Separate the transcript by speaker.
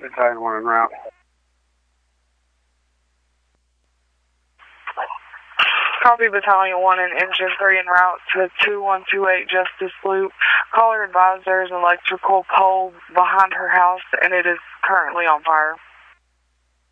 Speaker 1: Battalion 1 en route.
Speaker 2: Copy Battalion 1 and Engine 3 en route to 2128 Justice Loop. Caller advised there is an electrical pole behind her house and it is currently on fire.